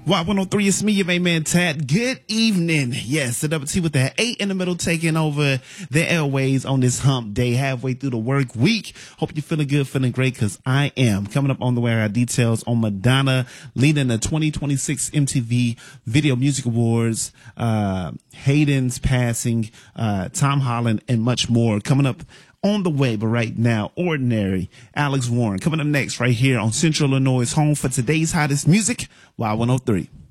Y103, it's me, your main man, Tad. Good evening. Yes, the Double T with the 8 in the middle taking over the airways on this hump day, halfway through the work week. Hope you're feeling good, feeling great, because I am. Coming up on the way, I got details on Madonna leading the 2026 MTV Video Music Awards, Hayden's passing, Tom Holland, and much more. Coming up on the way, but right now, Ordinary, Alex Warren. Coming up next right here on Central Illinois' home for today's hottest music, Y103.